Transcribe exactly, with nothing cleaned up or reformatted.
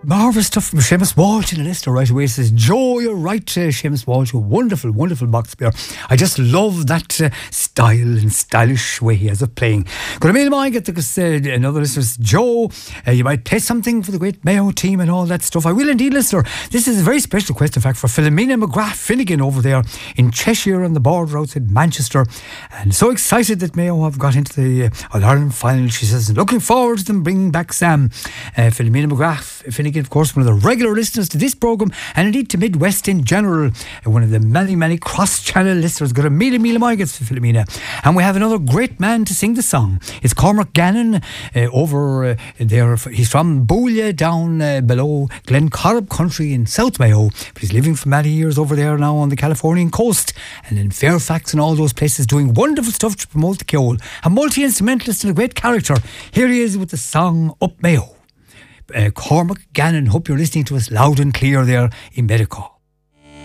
Marvellous stuff from Seamus Walsh in the list right away. It says, Joe, you're right, uh, Seamus Walsh, a wonderful, wonderful box player. I just love that uh, style and stylish way he has of playing. Got a mail mine, get the, uh, another listener says, Joe, uh, you might play something for the great Mayo team and all that stuff. I will indeed, listener. This is a very special request, in fact, for Philomena McGrath Finnegan over there in Cheshire on the border outside Manchester. And so excited that Mayo have got into the uh, All-Ireland final. She says, looking forward to them bringing back Sam. Uh, Philomena McGrath Finnegan, of course, one of the regular listeners to this programme and indeed to Midwest in general, one of the many, many cross-channel listeners. Got a mille, mille migrants for Philomena. And we have another great man to sing the song. It's Cormac Gannon uh, over uh, there. He's from Boolia down uh, below Glencorrib country in South Mayo, but he's living for many years over there now on the Californian coast and in Fairfax and all those places, doing wonderful stuff to promote the Ceol. A multi-instrumentalist and a great character. Here he is with the song Up Mayo. Uh, Cormac Gannon, hope you're listening to us loud and clear there in Medicaw.